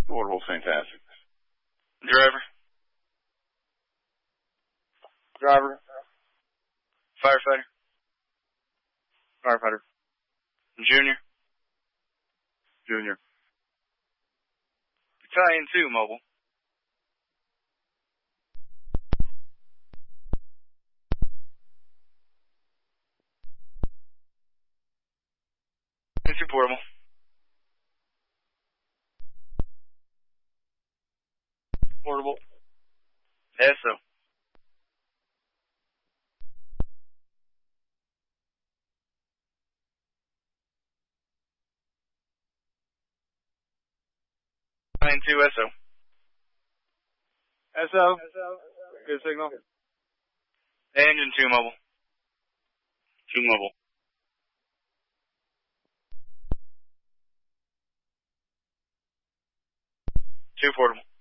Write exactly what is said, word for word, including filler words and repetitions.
Portable, fantastic. Driver. Driver. Firefighter. Firefighter. Junior. Junior. Battalion two, mobile. Battalion two, portable. Portable. S O. Battalion two, S O. S O. Good signal. Engine two, mobile. Two mobile. Two, portable.